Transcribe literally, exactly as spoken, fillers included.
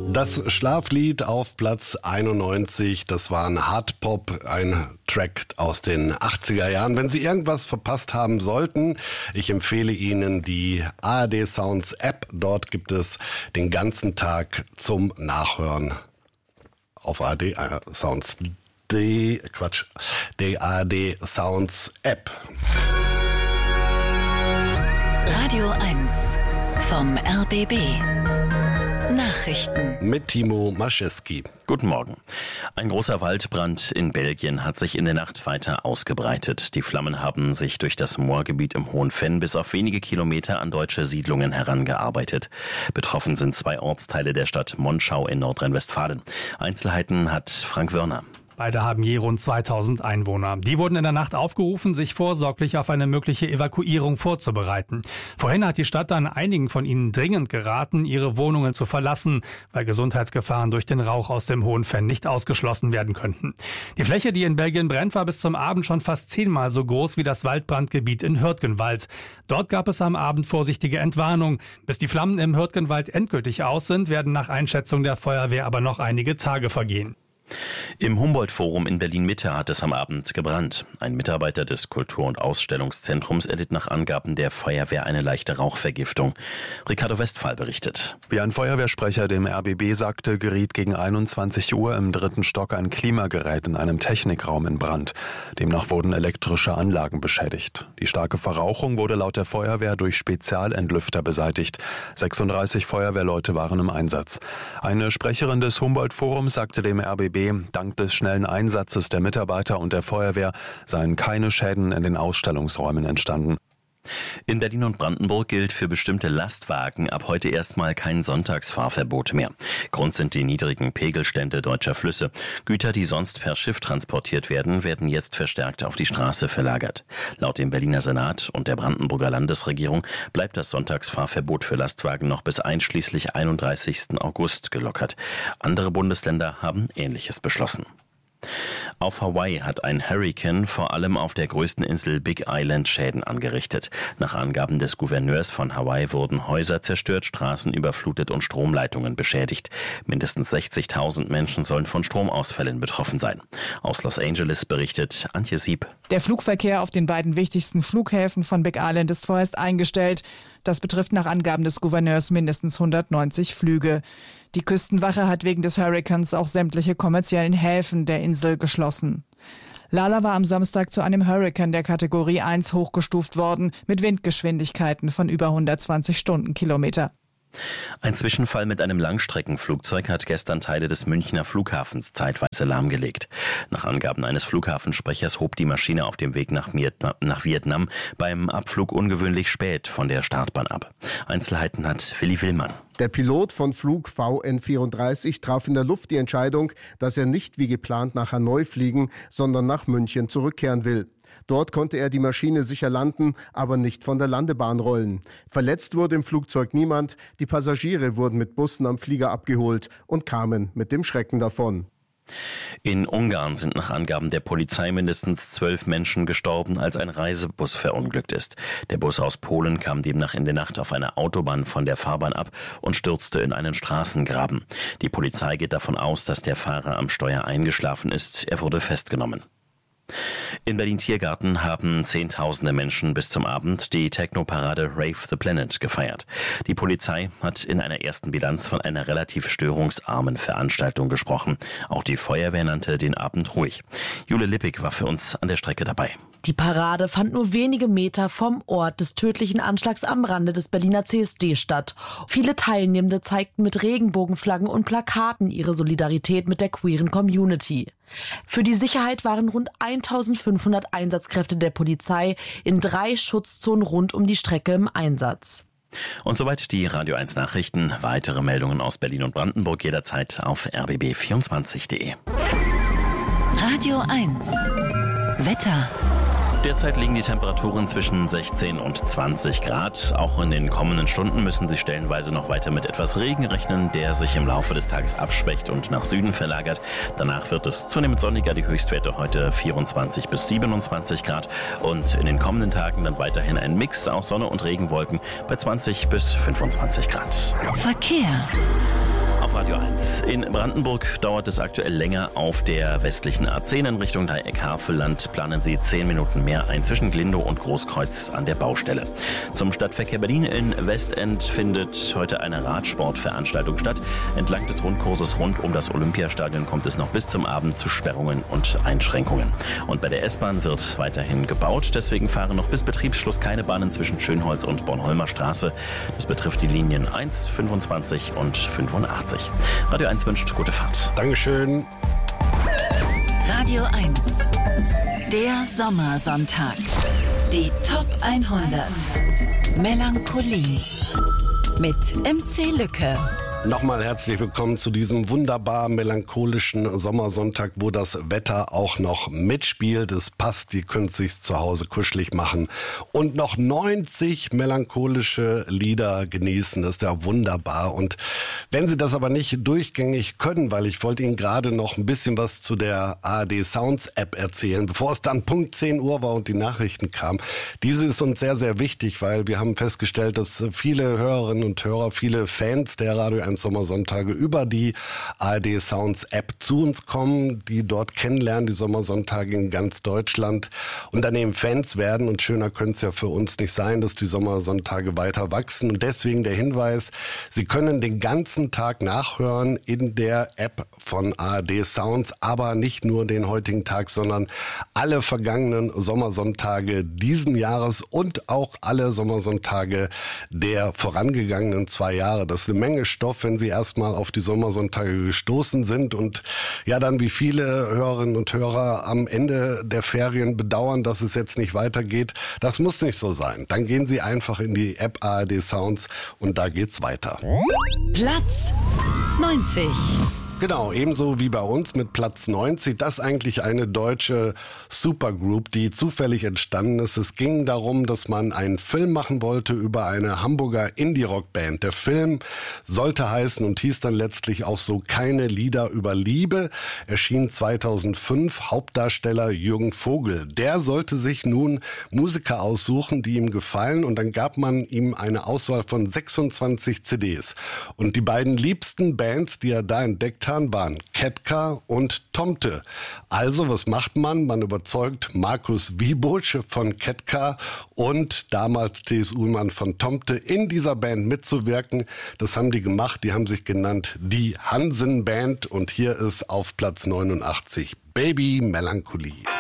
Das Schlaflied auf Platz einundneunzig, das war ein Hardpop, ein Track aus den achtziger Jahren. Wenn Sie irgendwas verpasst haben sollten, ich empfehle Ihnen die A R D Sounds App. Dort gibt es den ganzen Tag zum Nachhören auf A R D äh, Sounds D, Quatsch, die A R D Sounds App. Radio eins vom R B B. Nachrichten mit Timo Maschewski. Guten Morgen. Ein großer Waldbrand in Belgien hat sich in der Nacht weiter ausgebreitet. Die Flammen haben sich durch das Moorgebiet im Hohen Venn bis auf wenige Kilometer an deutsche Siedlungen herangearbeitet. Betroffen sind zwei Ortsteile der Stadt Monschau in Nordrhein-Westfalen. Einzelheiten hat Frank Wörner. Beide haben je rund zweitausend Einwohner. Die wurden in der Nacht aufgerufen, sich vorsorglich auf eine mögliche Evakuierung vorzubereiten. Vorhin hat die Stadt dann einigen von ihnen dringend geraten, ihre Wohnungen zu verlassen, weil Gesundheitsgefahren durch den Rauch aus dem Hohen Venn nicht ausgeschlossen werden könnten. Die Fläche, die in Belgien brennt, war bis zum Abend schon fast zehnmal so groß wie das Waldbrandgebiet in Hürtgenwald. Dort gab es am Abend vorsichtige Entwarnung. Bis die Flammen im Hürtgenwald endgültig aus sind, werden nach Einschätzung der Feuerwehr aber noch einige Tage vergehen. Im Humboldt-Forum in Berlin-Mitte hat es am Abend gebrannt. Ein Mitarbeiter des Kultur- und Ausstellungszentrums erlitt nach Angaben der Feuerwehr eine leichte Rauchvergiftung. Ricardo Westphal berichtet. Wie ein Feuerwehrsprecher dem R B B sagte, geriet gegen einundzwanzig Uhr im dritten Stock ein Klimagerät in einem Technikraum in Brand. Demnach wurden elektrische Anlagen beschädigt. Die starke Verrauchung wurde laut der Feuerwehr durch Spezialentlüfter beseitigt. sechsunddreißig Feuerwehrleute waren im Einsatz. Eine Sprecherin des Humboldt-Forums sagte dem R B B, dank des schnellen Einsatzes der Mitarbeiter und der Feuerwehr seien keine Schäden in den Ausstellungsräumen entstanden. In Berlin und Brandenburg gilt für bestimmte Lastwagen ab heute erstmal kein Sonntagsfahrverbot mehr. Grund sind die niedrigen Pegelstände deutscher Flüsse. Güter, die sonst per Schiff transportiert werden, werden jetzt verstärkt auf die Straße verlagert. Laut dem Berliner Senat und der Brandenburger Landesregierung bleibt das Sonntagsfahrverbot für Lastwagen noch bis einschließlich einunddreißigsten August gelockert. Andere Bundesländer haben Ähnliches beschlossen. Auf Hawaii hat ein Hurrikan vor allem auf der größten Insel Big Island Schäden angerichtet. Nach Angaben des Gouverneurs von Hawaii wurden Häuser zerstört, Straßen überflutet und Stromleitungen beschädigt. Mindestens sechzigtausend Menschen sollen von Stromausfällen betroffen sein. Aus Los Angeles berichtet Antje Sieb. Der Flugverkehr auf den beiden wichtigsten Flughäfen von Big Island ist vorerst eingestellt. Das betrifft nach Angaben des Gouverneurs mindestens hundertneunzig Flüge. Die Küstenwache hat wegen des Hurrikans auch sämtliche kommerziellen Häfen der Insel geschlossen. Lala war am Samstag zu einem Hurrikan der Kategorie eins hochgestuft worden, mit Windgeschwindigkeiten von über hundertzwanzig Stundenkilometer. Ein Zwischenfall mit einem Langstreckenflugzeug hat gestern Teile des Münchner Flughafens zeitweise lahmgelegt. Nach Angaben eines Flughafensprechers hob die Maschine auf dem Weg nach Vietnam beim Abflug ungewöhnlich spät von der Startbahn ab. Einzelheiten hat Willi Willmann. Der Pilot von Flug V N vierunddreißig traf in der Luft die Entscheidung, dass er nicht wie geplant nach Hanoi fliegen, sondern nach München zurückkehren will. Dort konnte er die Maschine sicher landen, aber nicht von der Landebahn rollen. Verletzt wurde im Flugzeug niemand. Die Passagiere wurden mit Bussen am Flieger abgeholt und kamen mit dem Schrecken davon. In Ungarn sind nach Angaben der Polizei mindestens zwölf Menschen gestorben, als ein Reisebus verunglückt ist. Der Bus aus Polen kam demnach in der Nacht auf einer Autobahn von der Fahrbahn ab und stürzte in einen Straßengraben. Die Polizei geht davon aus, dass der Fahrer am Steuer eingeschlafen ist. Er wurde festgenommen. In Berlin-Tiergarten haben Zehntausende Menschen bis zum Abend die Techno-Parade Rave the Planet gefeiert. Die Polizei hat in einer ersten Bilanz von einer relativ störungsarmen Veranstaltung gesprochen. Auch die Feuerwehr nannte den Abend ruhig. Jule Lippig war für uns an der Strecke dabei. Die Parade fand nur wenige Meter vom Ort des tödlichen Anschlags am Rande des Berliner C S D statt. Viele Teilnehmende zeigten mit Regenbogenflaggen und Plakaten ihre Solidarität mit der queeren Community. Für die Sicherheit waren rund eintausendfünfhundert Einsatzkräfte der Polizei in drei Schutzzonen rund um die Strecke im Einsatz. Und soweit die Radio eins Nachrichten. Weitere Meldungen aus Berlin und Brandenburg jederzeit auf r b b vierundzwanzig punkt d e. Radio eins Wetter. Derzeit liegen die Temperaturen zwischen sechzehn und zwanzig Grad. Auch in den kommenden Stunden müssen Sie stellenweise noch weiter mit etwas Regen rechnen, der sich im Laufe des Tages abschwächt und nach Süden verlagert. Danach wird es zunehmend sonniger. Die Höchstwerte heute vierundzwanzig bis siebenundzwanzig Grad. Und in den kommenden Tagen dann weiterhin ein Mix aus Sonne und Regenwolken bei zwanzig bis fünfundzwanzig Grad. Verkehr. Auf Radio eins. In Brandenburg dauert es aktuell länger auf der westlichen A zehn in Richtung Dreieck-Havelland. Planen Sie zehn Minuten mehr ein zwischen Glindow und Großkreuz an der Baustelle. Zum Stadtverkehr Berlin in Westend findet heute eine Radsportveranstaltung statt. Entlang des Rundkurses rund um das Olympiastadion kommt es noch bis zum Abend zu Sperrungen und Einschränkungen. Und bei der S-Bahn wird weiterhin gebaut. Deswegen fahren noch bis Betriebsschluss keine Bahnen zwischen Schönholz und Bornholmer Straße. Das betrifft die Linien eins, fünfundzwanzig und fünfundachtzig. Radio eins wünscht gute Fahrt. Dankeschön. Radio eins. Der Sommersonntag. Die Top hundert. Melancholie. Mit M C Lücke. Nochmal herzlich willkommen zu diesem wunderbar melancholischen Sommersonntag, wo das Wetter auch noch mitspielt. Es passt, ihr könnt sich's zu Hause kuschelig machen und noch neunzig melancholische Lieder genießen. Das ist ja wunderbar. Und wenn Sie das aber nicht durchgängig können, weil ich wollte Ihnen gerade noch ein bisschen was zu der A R D Sounds App erzählen, bevor es dann Punkt zehn Uhr war und die Nachrichten kamen. Diese ist uns sehr, sehr wichtig, weil wir haben festgestellt, dass viele Hörerinnen und Hörer, viele Fans der Radio eins Sommersonntage über die A R D Sounds App zu uns kommen, die dort kennenlernen, die Sommersonntage in ganz Deutschland und daneben Fans werden. Und schöner könnte es ja für uns nicht sein, dass die Sommersonntage weiter wachsen. Und deswegen der Hinweis, Sie können den ganzen Tag nachhören in der App von A R D Sounds, aber nicht nur den heutigen Tag, sondern alle vergangenen Sommersonntage diesen Jahres und auch alle Sommersonntage der vorangegangenen zwei Jahre. Das ist eine Menge Stoff, wenn Sie erstmal auf die Sommersonntage gestoßen sind und ja dann wie viele Hörerinnen und Hörer am Ende der Ferien bedauern, dass es jetzt nicht weitergeht. Das muss nicht so sein. Dann gehen Sie einfach in die App A R D Sounds und da geht's weiter. Platz neunzig. Genau, ebenso wie bei uns mit Platz neunzig. Das ist eigentlich eine deutsche Supergroup, die zufällig entstanden ist. Es ging darum, dass man einen Film machen wollte über eine Hamburger Indie-Rock-Band. Der Film sollte heißen und hieß dann letztlich auch so Keine Lieder über Liebe. Erschien zweitausendfünf, Hauptdarsteller Jürgen Vogel. Der sollte sich nun Musiker aussuchen, die ihm gefallen. Und dann gab man ihm eine Auswahl von sechsundzwanzig C Ds. Und die beiden liebsten Bands, die er da entdeckt hat, waren Ketka und Tomte. Also, was macht man? Man überzeugt Markus Wiebusch von Ketka und damals T S Uhlmann von Tomte in dieser Band mitzuwirken. Das haben die gemacht. Die haben sich genannt die Hansen Band und hier ist auf Platz neunundachtzig Baby Melancholie.